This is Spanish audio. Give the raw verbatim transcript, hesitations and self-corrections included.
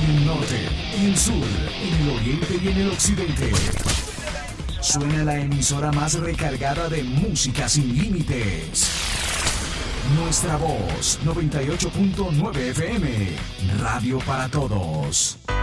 en el norte, en el sur, en el oriente y en el occidente. Suena la emisora más recargada de música sin límites. Nuestra voz, noventa y ocho punto nueve F M, Radio para Todos.